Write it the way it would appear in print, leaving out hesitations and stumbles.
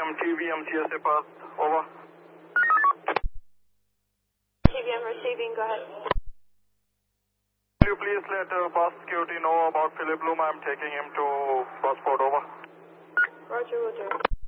TVM CSA path, over. TVM receiving, go ahead. Will you please let bus security know about Philip Bloom? I'm taking him to Busport, over. Roger, will do.